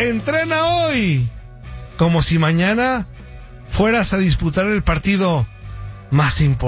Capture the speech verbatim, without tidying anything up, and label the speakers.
Speaker 1: Entrena hoy, como si mañana fueras a disputar el partido más importante.